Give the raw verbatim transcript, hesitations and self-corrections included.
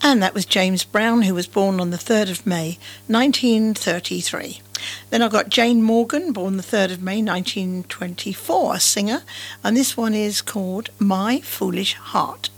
And that was James Brown, who was born on the third of May, nineteen thirty-three. Then I've got Jane Morgan, born the third of May, nineteen twenty-four, a singer. And this one is called My Foolish Heart.